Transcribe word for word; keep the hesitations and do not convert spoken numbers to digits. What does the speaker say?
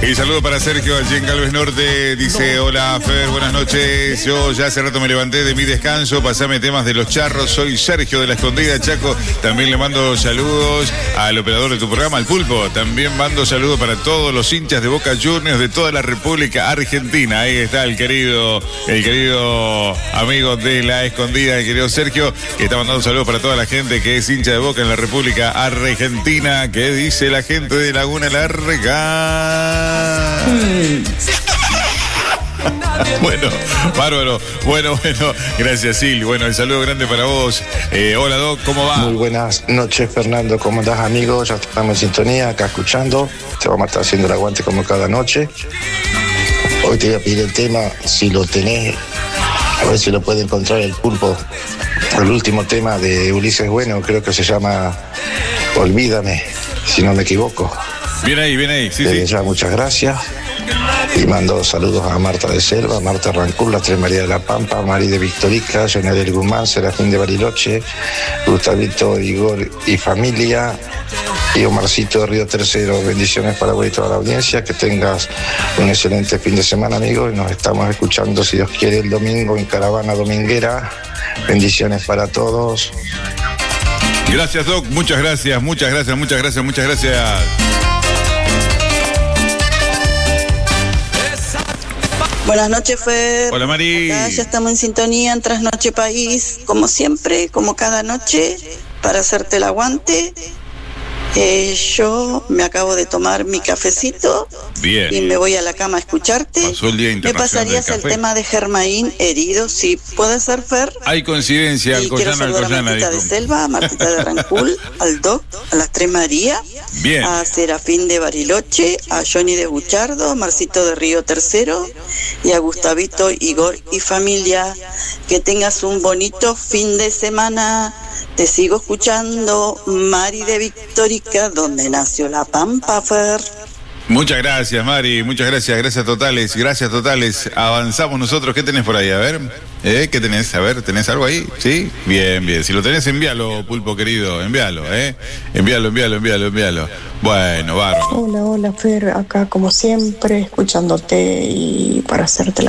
Y saludo para Sergio allí en Galvez Norte. Dice, hola Fer, buenas noches. Yo ya hace rato me levanté de mi descanso. Pasame temas de los charros. Soy Sergio de la Escondida, Chaco. También le mando saludos al operador de tu programa, al Pulpo. También mando saludos para todos los hinchas de Boca Juniors de toda la República Argentina. Ahí está el querido, el querido amigo de la Escondida, el querido Sergio, que está mandando saludos para toda la gente que es hincha de Boca en la República Argentina. ¿Qué dice la gente de Laguna Larga? Mm. Bueno, bárbaro. Bueno, bueno, gracias, Sil. Bueno, el saludo grande para vos. Eh, hola, Doc, ¿cómo va? Muy buenas noches, Fernando. ¿Cómo andás, amigo? Ya estamos en sintonía, acá escuchando. Te vamos a estar haciendo el aguante como cada noche. Hoy te voy a pedir el tema, si lo tenés, a ver si lo puede encontrar el Pulpo. El último tema de Ulises Bueno, creo que se llama Olvídame, si no me equivoco. Bien ahí, bien ahí, sí, Desde sí. ya, muchas gracias. Y mando saludos a Marta de Selva, Marta Rancul, las Tres María de la Pampa, Mari de Victorica, Jonadel Guzmán, Serafín de Bariloche, Gustavito, Igor y familia, y Omarcito de Río Tercero. Bendiciones para vos y toda la audiencia. Que tengas un excelente fin de semana, amigo, y nos estamos escuchando, si Dios quiere, el domingo en Caravana Dominguera. Bendiciones para todos. Gracias, Doc, muchas gracias, muchas gracias, muchas gracias, muchas gracias. Buenas noches, Fer. Hola, Mari. Acá ya estamos en sintonía en Trasnoche País, como siempre, como cada noche, para hacerte el aguante. Eh, yo me acabo de tomar mi cafecito. Bien. Y me voy a la cama a escucharte. Pasó el Día ¿Me Internacional pasarías del el Café? tema de Germain herido? Sí, puede ser, Fer. Hay coincidencia, Y quiero Alcoyana, saludar a Alcoyana. Martita de dijo. Selva, a Martita de Rancul, al Doc, a las Tres María, Bien. a Serafín de Bariloche, a Johnny de Buchardo, a Marcito de Río Tercero y a Gustavito, Igor y familia. Que tengas un bonito fin de semana. Te sigo escuchando, Mari de Victorica, donde nació la Pampa, Fer. Muchas gracias, Mari, muchas gracias, gracias totales, gracias totales. Avanzamos nosotros, ¿qué tenés por ahí? A ver, ¿eh? ¿Qué tenés? A ver, ¿tenés algo ahí? ¿Sí? Bien, bien. Si lo tenés, envíalo, Pulpo querido, envíalo, ¿eh? Envíalo, envíalo, envíalo, envíalo. Bueno, bárbaro. Hola, hola, Fer, acá como siempre, escuchándote y para hacerte la